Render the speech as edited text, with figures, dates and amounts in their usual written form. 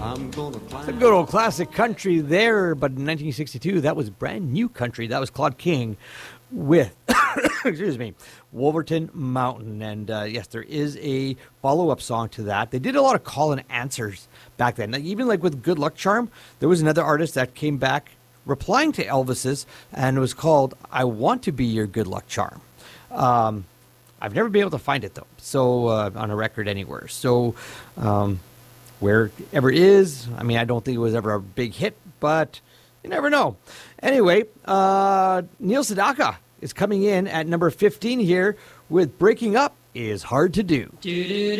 Some good old classic country there, but in 1962, that was brand new country. That was Claude King with, excuse me, Wolverton Mountain. And yes, there is a follow-up song to that. They did a lot of call and answers back then. Like, even like with Good Luck Charm, there was another artist that came back replying to Elvis's, and it was called I Want to Be Your Good Luck Charm. I've never been able to find it, though, so on a record anywhere. So wherever it is, I mean, I don't think it was ever a big hit, but you never know. Anyway, Neil Sedaka is coming in at number 15 here with Breaking Up Is Hard to Do.